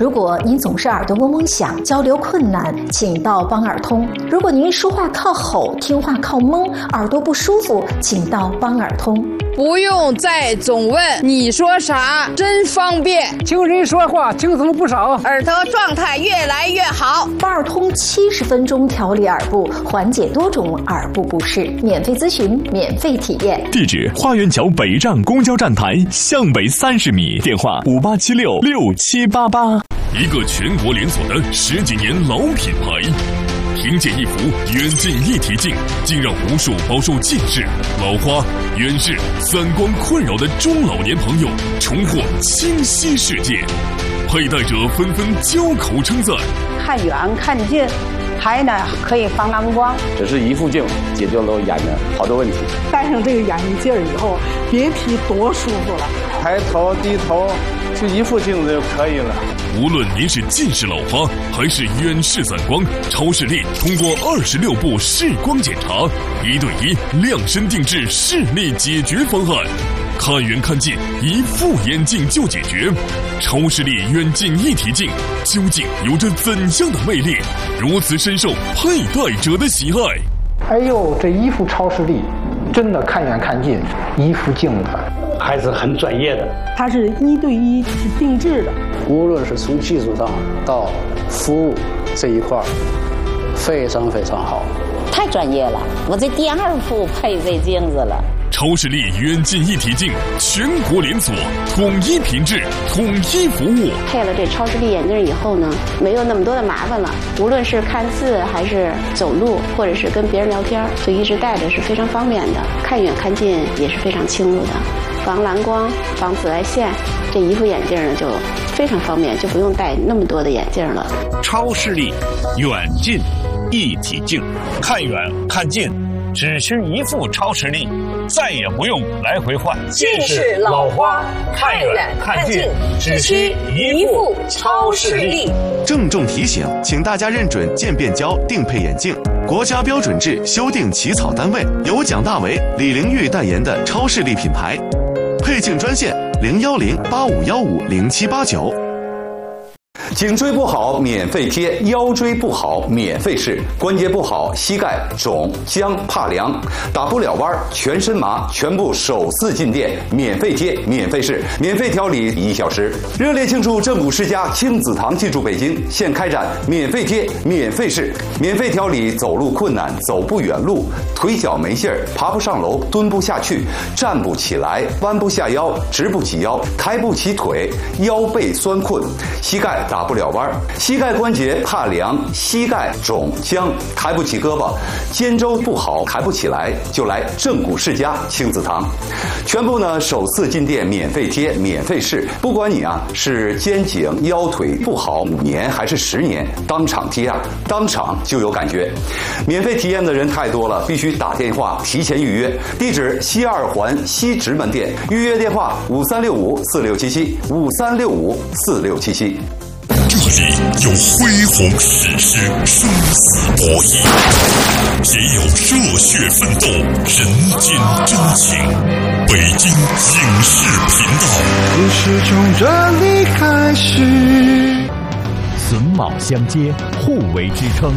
如果您总是耳朵嗡嗡响、交流困难，请到帮耳通；如果您说话靠吼、听话靠蒙、耳朵不舒服，请到帮耳通。 不用再总问你说啥，真方便。 听人说话轻松不少， 耳朵状态越来越好。 帮耳通70分钟调理耳部，缓解多种耳部不适，免费咨询，免费体验。 地址：花园桥北站公交站台向北30米，电话58766788。 一个全国连锁的10几年老品牌。凭借一幅远近一体镜，竟让无数饱受近视、老花、远视、散光困扰的中老年朋友重获清晰世界。佩戴者纷纷交口称赞： 看远看近，还呢可以防蓝光。 只是一副镜解决了眼的好多问题。 戴上这个眼镜以后，别提多舒服了。 抬头低头，就一副镜子就可以了。 无论您是近视老花还是远视散光，超视力通过26步视光检查，1对1量身定制视力解决方案，看远看近一副眼镜就解决。超视力远近一体镜究竟有着怎样的魅力，如此深受佩戴者的喜爱？ 哎呦，这一副超视力真的看远看近，一副镜子还是很专业的。 它是1对1是定制的， 无论是从技术上到服务这一块非常非常好， 太专业了。我这第2副配这镜子了。 超视力远近一体镜全国连锁，统一品质，统一服务。 配了这超视力眼镜以后呢，没有那么多的麻烦了。无论是看字还是走路，或者是跟别人聊天，就一直戴着是非常方便的。看远看近也是非常清楚的，防蓝光、防紫外线。这一副眼镜呢就非常方便，就不用戴那么多的眼镜了。 超视力远近一体镜，看远看近只需一副超视力，再也不用来回换。 近视老花看远看近只需一副超视力。 郑重提醒，请大家认准渐变焦定配眼镜，国家标准制修订起草单位，由蒋大为、李玲玉代言的超视力品牌。配镜专线01085150789。 颈椎不好免费贴，腰椎不好免费试，关节不好膝盖肿僵怕凉打不了弯全身麻，全部首次进店免费贴免费试，免费调理1小时。热烈庆祝正骨世家亲子堂进驻北京，现开展免费贴免费试，免费调理走路困难、走不远路、腿脚没劲儿、爬不上楼、蹲不下去、站不起来、弯不下腰、直不起腰、抬不起腿、腰背酸困、膝盖打不了弯，膝盖关节怕凉、膝盖肿僵、抬不起胳膊、肩周不好抬不起来，就来正骨世家亲子堂。全部呢首次进店免费贴免费试，不管你是肩颈腰腿不好5年还是10年，当场贴当场就有感觉。免费体验的人太多了，必须打电话提前预约。地址西2环西直门店，预约电话5365467753654677。 这里有辉煌史诗，生死博弈，也有热血奋斗，人间真情。北京影视频道， 故事从这里开始。 榫卯相接，互为支撑。